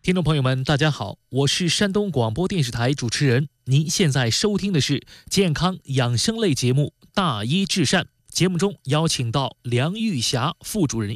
听众朋友们，大家好，我是山东广播电视台主持人。您现在收听的是健康养生类节目《大医治善》，节目中邀请到梁玉霞副主任